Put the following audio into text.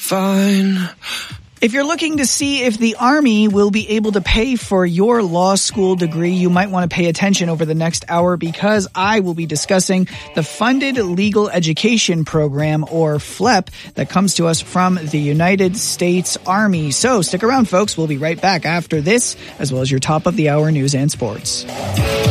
fine. If you're looking to see if the Army will be able to pay for your law school degree, you might want to pay attention over the next hour because I will be discussing the Funded Legal Education Program, or FLEP, that comes to us from the United States Army. So stick around, folks. We'll be right back after this, as well as your top of the hour news and sports.